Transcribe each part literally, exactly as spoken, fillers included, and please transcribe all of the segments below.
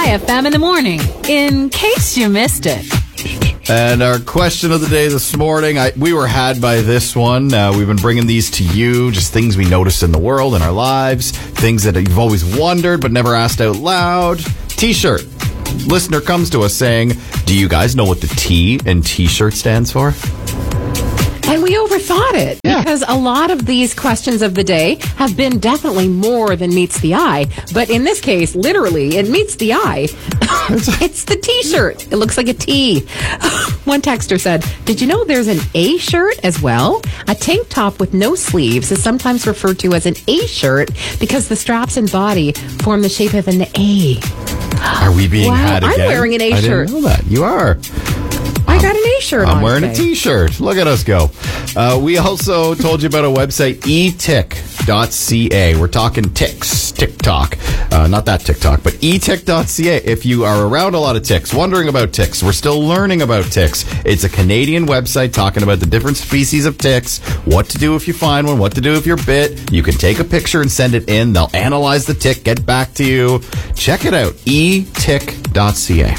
My F M in the morning, in case you missed it. And our question of the day this morning, I, we were had by this one. Uh, we've been bringing these to you, just things we notice in the world, in our lives, things that you've always wondered but never asked out loud. T-shirt. Listener comes to us saying, do you guys know what the T in T-shirt stands for? And we overthought it Yeah. because a lot of these questions of the day have been definitely more than meets the eye. But in this case, literally, it meets the eye. It's the T-shirt. It looks like a T. One texter said, did you know there's an A shirt as well? A tank top with no sleeves is sometimes referred to as an A shirt because the straps and body form the shape of an A. Are we being Wow, had again? I'm wearing an A I shirt. didn't know that. You are. I got an A shirt on I'm wearing today. a T-shirt. Look at us go. Uh, we also told you about a website, e tick dot c a. We're talking ticks, TikTok. Uh, not that TikTok, but e tick dot c a. If you are around a lot of ticks, wondering about ticks, we're still learning about ticks. It's a Canadian website talking about the different species of ticks, what to do if you find one, what to do if you're bit. You can take a picture and send it in. They'll analyze the tick, get back to you. Check it out, e tick dot c a.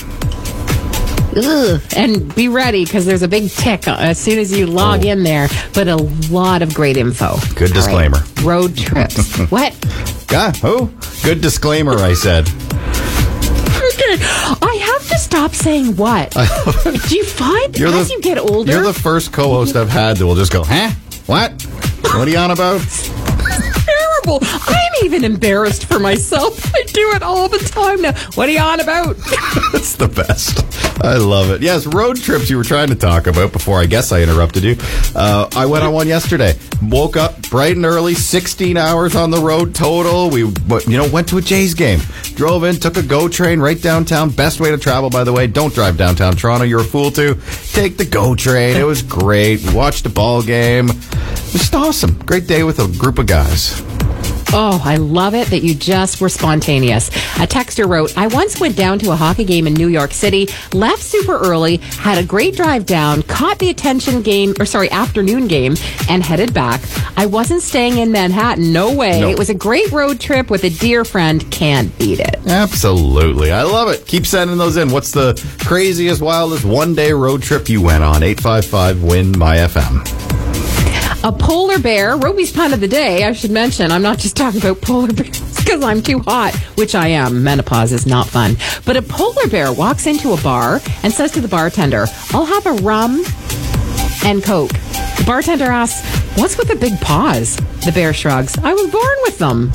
Ugh. And be ready because there's a big tick as soon as you log Oh. in there, but a lot of great info. Good All disclaimer. right. Road trips. What? Ah, who? Good disclaimer, I said. Okay. I have to stop saying what. Do you find You're as the- you get older? You're the first co-host I've had that will just go, huh? What? What are you on about? terrible. I'm even embarrassed for myself. I do it all the time now. What are you on about? It's the best. I love it. Yes, road trips you were trying to talk about before I guess I interrupted you. Uh, I went on one yesterday. Woke up bright and early, sixteen hours on the road total. We, you know, went to a Jays game. Drove in, took a GO train right downtown. Best way to travel, by the way. Don't drive downtown Toronto. You're a fool to. Take the GO train. It was great. We watched a ball game. It was just awesome. Great day with a group of guys. Oh, I love it that you just were spontaneous. A texter wrote, I once went down to a hockey game in New York City, left super early, had a great drive down, caught the attention game, or sorry, afternoon game, and headed back. I wasn't staying in Manhattan. No way. No. It was a great road trip with a dear friend. Can't beat it. Absolutely. I love it. Keep sending those in. What's the craziest, wildest one-day road trip you went on? eight five five, W I N, my F M. A polar bear, Roby's pun of the day, I should mention. I'm not just talking about polar bears because I'm too hot, which I am. Menopause is not fun. But a polar bear walks into a bar and says to the bartender, I'll have a rum and Coke. The bartender asks, what's with the big paws? The bear shrugs, I was born with them.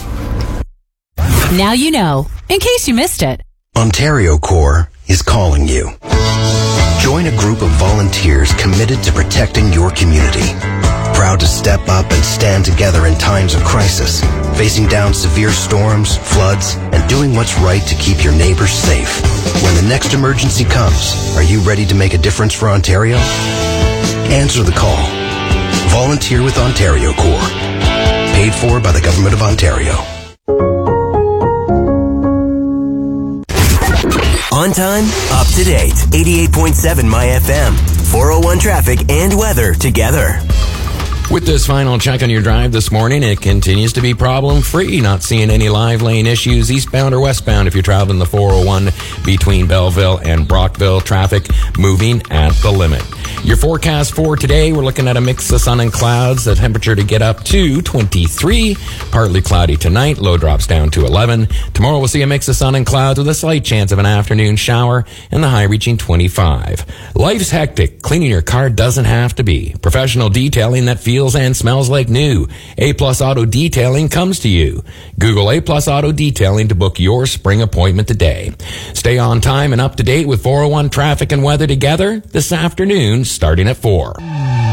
Now you know, in case you missed it. Ontario Corps is calling you. Join a group of volunteers committed to protecting your community. Proud to step up and stand together in times of crisis, facing down severe storms, floods, and doing what's right to keep your neighbors safe. When the next emergency comes, are you ready to make a difference for Ontario? Answer the call. Volunteer with Ontario Corps. Paid for by the Government of Ontario. On time, up to date. eighty-eight point seven My F M. four oh one traffic and weather together. With this final check on your drive this morning, it continues to be problem-free. Not seeing any live lane issues eastbound or westbound if you're traveling the four oh one between Belleville and Brockville. Traffic moving at the limit. Your forecast for today, we're looking at a mix of sun and clouds. The temperature to get up to twenty-three. Partly cloudy tonight. Low drops down to eleven. Tomorrow we'll see a mix of sun and clouds with a slight chance of an afternoon shower and the high reaching twenty-five. Life's hectic. Cleaning your car doesn't have to be. Professional detailing that feels and smells like new. A Plus Auto Detailing comes to you. Google A Plus Auto Detailing to book your spring appointment today. Stay on time and up to date with four oh one traffic and weather together this afternoon starting at four.